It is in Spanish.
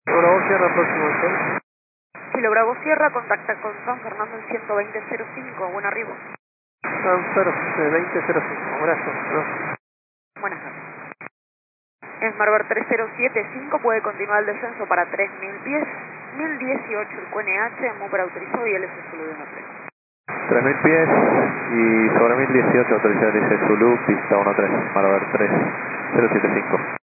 Bravo Sierra, próximo hotel. Kilo Bravo Sierra, contacta con San Fernando en 120.05, buen arribo. San 2005, gracias. Buenas tardes. Smarbird 3075 puede continuar el descenso para 3000 pies, 1018 el QNH, Mover autorizado y LS Zulu de Norte. 3000 pies y sobre 1018 autorizado LS Zulu, pista 13, Smarbird 3075.